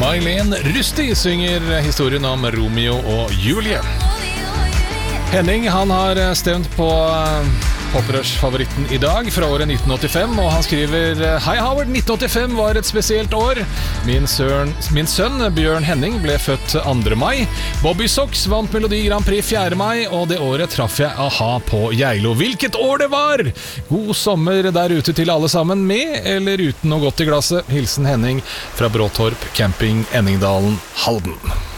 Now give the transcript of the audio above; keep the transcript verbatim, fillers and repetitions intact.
May-Len Rusty synger historien om Romeo og Julie. Henning, han har stemt på Poprush-favoritten i dag fra året nitten åttifem, og han skriver: Hei Howard, nitten åttifem var et spesielt år. Min, søren, min sønn Bjørn Henning ble født andre mai. Bobby Sox vant Melodi Grand Prix fjerde mai, og det året traff jeg A-ha på Geilo. Hvilket år det var! God sommer der ute til alle sammen, med eller uten noe godt i glasset. Hilsen Henning fra Bråtorp Camping, Enningdalen, Halden.